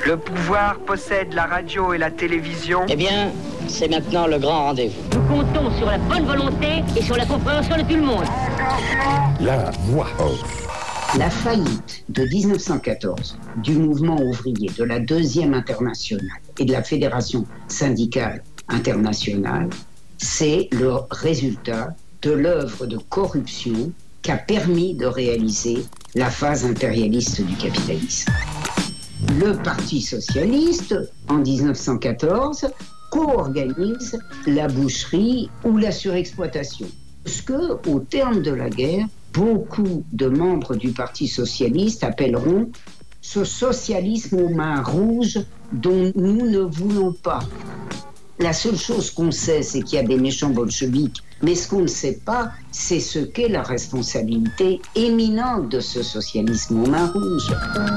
Le pouvoir possède la radio et la télévision. Eh bien, c'est maintenant le grand rendez-vous. Nous comptons sur la bonne volonté et sur la compréhension de tout le monde. La voix off. La faillite de 1914 du mouvement ouvrier, de la Deuxième Internationale et de la Fédération syndicale internationale, c'est le résultat de l'œuvre de corruption qui a permis de réaliser la phase impérialiste du capitalisme. Le Parti socialiste, en 1914, co-organise la boucherie ou la surexploitation. Parce que, au terme de la guerre, beaucoup de membres du Parti socialiste appelleront ce socialisme aux mains rouges dont nous ne voulons pas. La seule chose qu'on sait, c'est qu'il y a des méchants bolcheviks, mais ce qu'on ne sait pas, c'est ce qu'est la responsabilité éminente de ce socialisme aux mains rouges.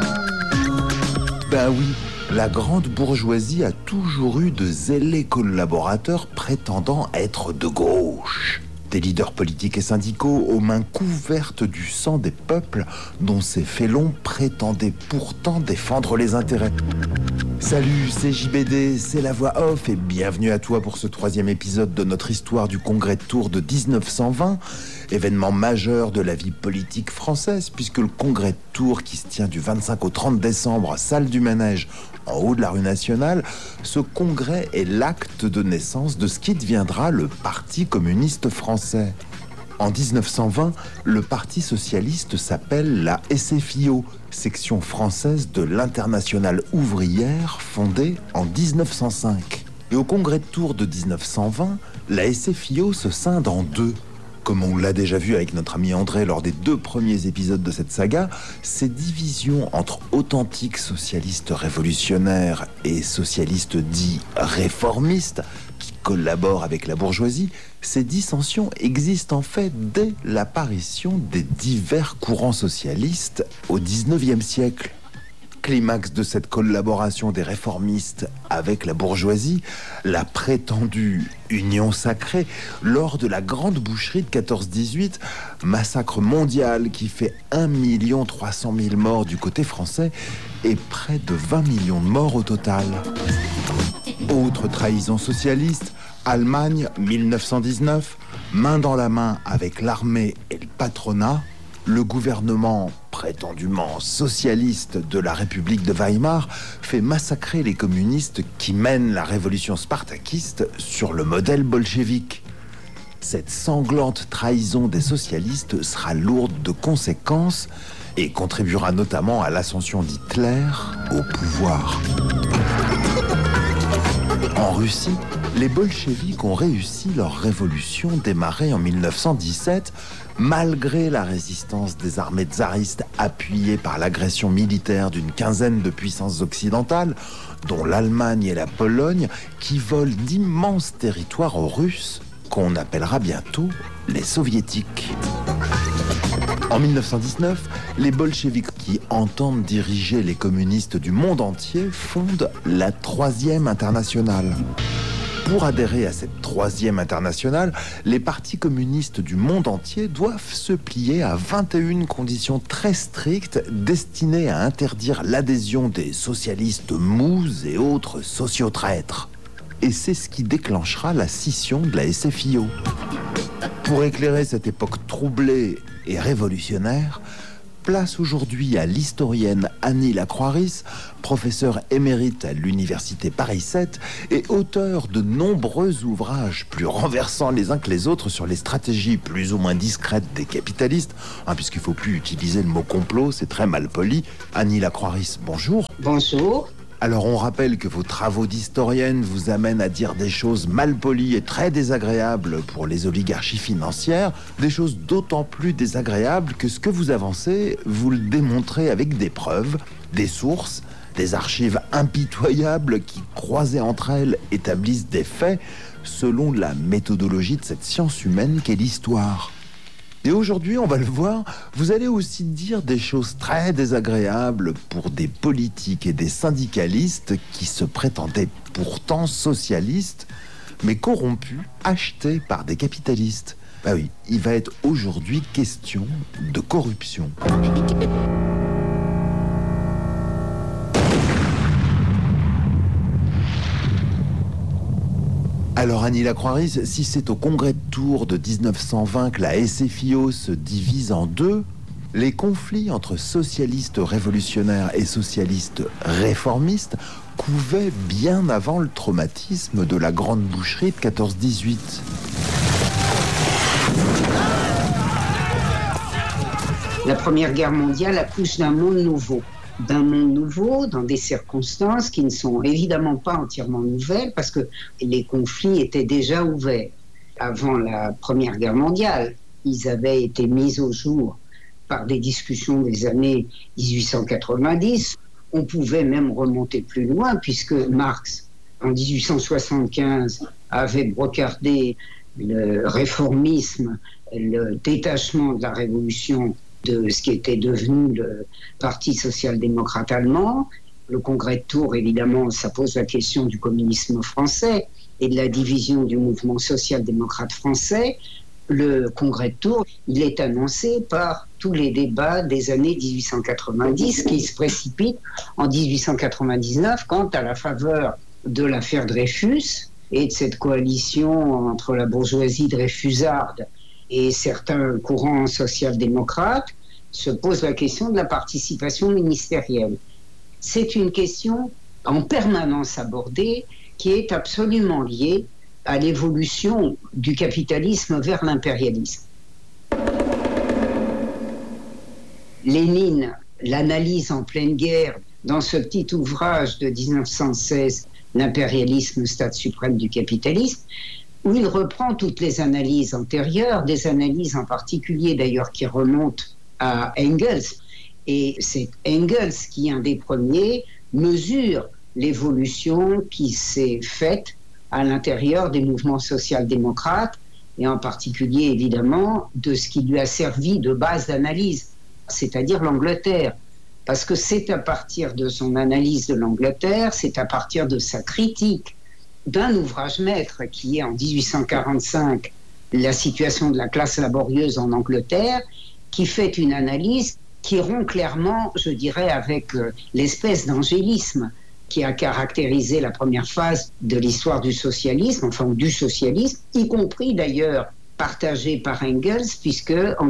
Ben oui, la grande bourgeoisie a toujours eu de zélés collaborateurs prétendant être de gauche. Des leaders politiques et syndicaux aux mains couvertes du sang des peuples dont ces félons prétendaient pourtant défendre les intérêts. Salut, c'est JBD, c'est la voix off et bienvenue à toi pour ce 3e épisode de notre histoire du Congrès de Tours de 1920, événement majeur de la vie politique française puisque le Congrès de Tours qui se tient du 25 au 30 décembre, salle du Manège, en haut de la rue Nationale, ce congrès est l'acte de naissance de ce qui deviendra le Parti communiste français. En 1920, le Parti socialiste s'appelle la SFIO, section française de l'Internationale ouvrière, fondée en 1905. Et au congrès de Tours de 1920, la SFIO se scinde en deux. Comme on l'a déjà vu avec notre ami André lors des 2 premiers épisodes de cette saga, ces divisions entre authentiques socialistes révolutionnaires et socialistes dits réformistes, qui collaborent avec la bourgeoisie, ces dissensions existent en fait dès l'apparition des divers courants socialistes au XIXe siècle. Climax de cette collaboration des réformistes avec la bourgeoisie, la prétendue union sacrée lors de la grande boucherie de 14-18, massacre mondial qui fait 1 300 000 morts du côté français et près de 20 millions de morts au total. Autre trahison socialiste, Allemagne 1919, main dans la main avec l'armée et le patronat, le gouvernement prétendument socialiste de la République de Weimar fait massacrer les communistes qui mènent la révolution spartakiste sur le modèle bolchevique. Cette sanglante trahison des socialistes sera lourde de conséquences et contribuera notamment à l'ascension d'Hitler au pouvoir. En Russie, les bolcheviks ont réussi leur révolution démarrée en 1917 malgré la résistance des armées tsaristes appuyées par l'agression militaire d'une quinzaine de puissances occidentales, dont l'Allemagne et la Pologne, qui volent d'immenses territoires aux Russes, qu'on appellera bientôt les Soviétiques. En 1919, les bolcheviks qui entendent diriger les communistes du monde entier fondent la 3e Internationale. Pour adhérer à cette 3e internationale, les partis communistes du monde entier doivent se plier à 21 conditions très strictes destinées à interdire l'adhésion des socialistes mous et autres sociotraîtres. Et c'est ce qui déclenchera la scission de la SFIO. Pour éclairer cette époque troublée et révolutionnaire, place aujourd'hui à l'historienne Annie Lacroix-Ris, professeure émérite à l'université Paris 7 et auteure de nombreux ouvrages plus renversants les uns que les autres sur les stratégies plus ou moins discrètes des capitalistes, puisqu'il ne faut plus utiliser le mot complot, c'est très mal poli. Annie Lacroix-Ris, bonjour. Bonjour. Alors on rappelle que vos travaux d'historienne vous amènent à dire des choses mal polies et très désagréables pour les oligarchies financières, des choses d'autant plus désagréables que ce que vous avancez, vous le démontrez avec des preuves, des sources, des archives impitoyables qui, croisées entre elles, établissent des faits selon la méthodologie de cette science humaine qu'est l'histoire. Et aujourd'hui, on va le voir, vous allez aussi dire des choses très désagréables pour des politiques et des syndicalistes qui se prétendaient pourtant socialistes, mais corrompus, achetés par des capitalistes. Bah oui, il va être aujourd'hui question de corruption. Alors Annie Lacroix-Ries, si c'est au congrès de Tours de 1920 que la SFIO se divise en deux, les conflits entre socialistes révolutionnaires et socialistes réformistes couvaient bien avant le traumatisme de la grande boucherie de 14-18. La Première Guerre mondiale accouche d'un monde nouveau. D'un monde nouveau, dans des circonstances qui ne sont évidemment pas entièrement nouvelles, parce que les conflits étaient déjà ouverts. Avant la Première Guerre mondiale, ils avaient été mis au jour par des discussions des années 1890. On pouvait même remonter plus loin, puisque Marx, en 1875, avait brocardé le réformisme, le détachement de la révolution de ce qui était devenu le Parti social-démocrate allemand. Le congrès de Tours, évidemment, ça pose la question du communisme français et de la division du mouvement social-démocrate français. Le congrès de Tours, il est annoncé par tous les débats des années 1890 qui se précipitent en 1899 quant à la faveur de l'affaire Dreyfus et de cette coalition entre la bourgeoisie dreyfusarde et certains courants social-démocrates, se pose la question de la participation ministérielle. C'est une question en permanence abordée qui est absolument liée à l'évolution du capitalisme vers l'impérialisme. Lénine l'analyse en pleine guerre dans ce petit ouvrage de 1916, L'impérialisme, stade suprême du capitalisme, où il reprend toutes les analyses antérieures, des analyses en particulier d'ailleurs qui remontent à Engels. Et c'est Engels qui, un des premiers, mesure l'évolution qui s'est faite à l'intérieur des mouvements social-démocrates, et en particulier évidemment de ce qui lui a servi de base d'analyse, c'est-à-dire l'Angleterre. Parce que c'est à partir de son analyse de l'Angleterre, c'est à partir de sa critique d'un ouvrage maître qui est en 1845, La situation de la classe laborieuse en Angleterre, qui fait une analyse qui rompt clairement, je dirais, avec l'espèce d'angélisme qui a caractérisé la première phase de l'histoire du socialisme, enfin du socialisme, y compris d'ailleurs partagé par Engels, puisque en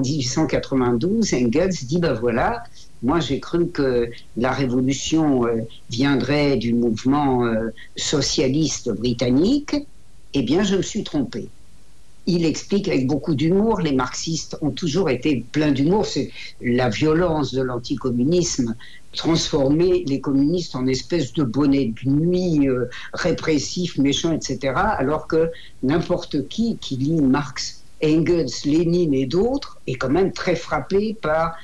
1892, Engels dit, ben voilà, moi j'ai cru que la révolution viendrait du mouvement socialiste britannique, eh bien je me suis trompé. Il explique avec beaucoup d'humour, les marxistes ont toujours été pleins d'humour, c'est la violence de l'anticommunisme, transformer les communistes en espèce de bonnet de nuit, répressif, méchant, etc., alors que n'importe qui lit Marx, Engels, Lénine et d'autres est quand même très frappé par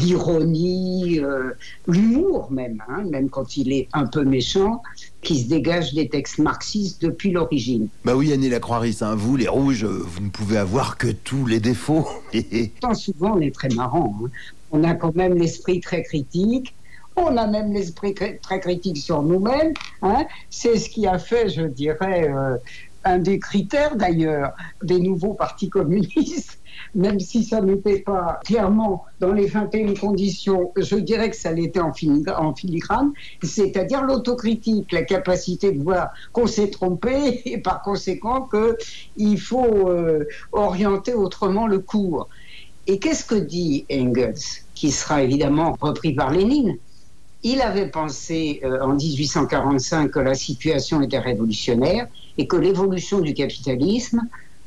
l'ironie, l'humour même, même quand il est un peu méchant, qui se dégage des textes marxistes depuis l'origine. Bah oui, Annie Lacroix-Ries, vous, les rouges, vous ne pouvez avoir que tous les défauts. Tant souvent, on est très marrant. On a quand même l'esprit très critique. On a même l'esprit très critique sur nous-mêmes. C'est ce qui a fait, je dirais, un des critères d'ailleurs des nouveaux partis communistes. Même si ça n'était pas clairement dans les 21 conditions, je dirais que ça l'était en filigrane, c'est-à-dire l'autocritique, la capacité de voir qu'on s'est trompé et par conséquent qu'il faut orienter autrement le cours. Et qu'est-ce que dit Engels, qui sera évidemment repris par Lénine ? Il avait pensé en 1845 que la situation était révolutionnaire et que l'évolution du capitalisme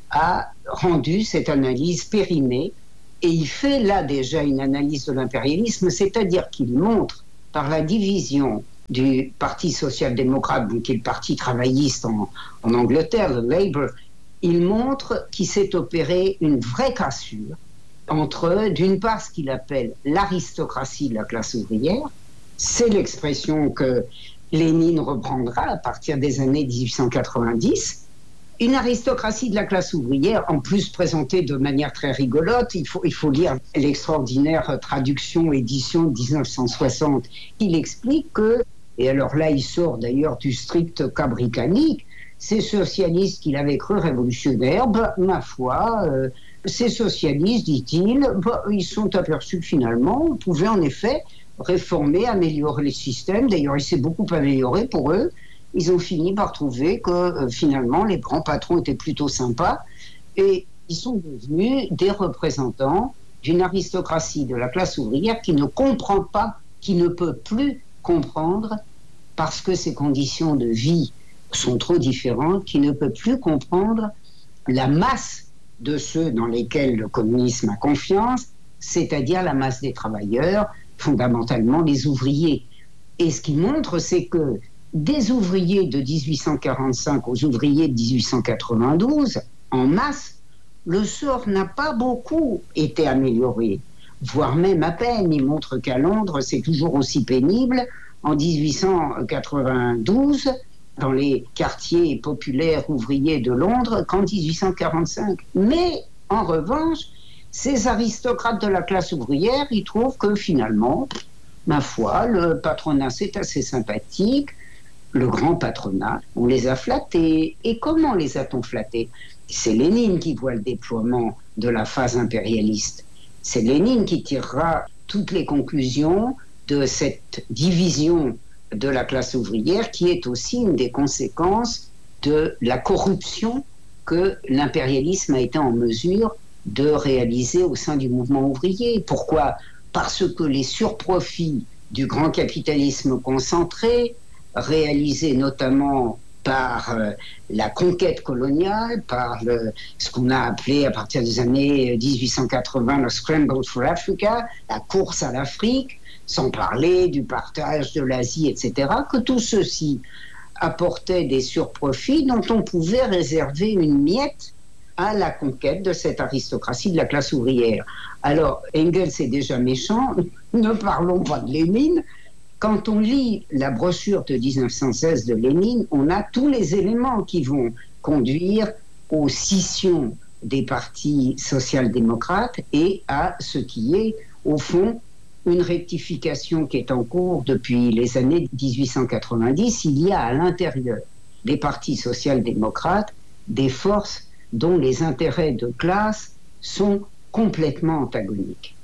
a rendu cette analyse périmée, et il fait là déjà une analyse de l'impérialisme, c'est-à-dire qu'il montre par la division du Parti social-démocrate, qui est le parti travailliste en Angleterre, le Labour, il montre qu'il s'est opéré une vraie cassure entre, d'une part, ce qu'il appelle l'aristocratie de la classe ouvrière, c'est l'expression que Lénine reprendra à partir des années 1890, une aristocratie de la classe ouvrière, en plus présentée de manière très rigolote. Il faut lire l'extraordinaire traduction, édition de 1960. Il explique que, et alors là il sort d'ailleurs du strict cas britannique, ces socialistes qu'il avait cru révolutionnaires, ma foi, ces socialistes, dit-il, ils sont aperçus que finalement, on pouvait en effet réformer, améliorer les systèmes. D'ailleurs, il s'est beaucoup amélioré pour eux. ils ont fini par trouver que finalement les grands patrons étaient plutôt sympas et ils sont devenus des représentants d'une aristocratie de la classe ouvrière qui ne comprend pas, qui ne peut plus comprendre parce que ses conditions de vie sont trop différentes, qui ne peut plus comprendre la masse de ceux dans lesquels le communisme a confiance, c'est-à-dire la masse des travailleurs, fondamentalement les ouvriers. Et ce qu'il montre, c'est que des ouvriers de 1845 aux ouvriers de 1892, en masse, le sort n'a pas beaucoup été amélioré, voire même à peine. Il montre qu'à Londres, c'est toujours aussi pénible. En 1892, dans les quartiers populaires ouvriers de Londres, qu'en 1845. Mais, en revanche, ces aristocrates de la classe ouvrière, ils trouvent que finalement, ma foi, le patronat, c'est assez sympathique. Le grand patronat, on les a flattés. Et comment les a-t-on flattés ? C'est Lénine qui voit le déploiement de la phase impérialiste. C'est Lénine qui tirera toutes les conclusions de cette division de la classe ouvrière qui est aussi une des conséquences de la corruption que l'impérialisme a été en mesure de réaliser au sein du mouvement ouvrier. Pourquoi ? Parce que les surprofits du grand capitalisme concentré, réalisés notamment par la conquête coloniale, par ce qu'on a appelé à partir des années 1880 le Scramble for Africa, la course à l'Afrique, sans parler du partage de l'Asie, etc., que tout ceci apportait des surprofits dont on pouvait réserver une miette à la conquête de cette aristocratie de la classe ouvrière. Alors, Engels est déjà méchant, ne parlons pas de Lénine. Quand on lit la brochure de 1916 de Lénine, on a tous les éléments qui vont conduire aux scissions des partis social-démocrates et à ce qui est, au fond, une rectification qui est en cours depuis les années 1890. Il y a à l'intérieur des partis social-démocrates des forces dont les intérêts de classe sont complètement antagoniques.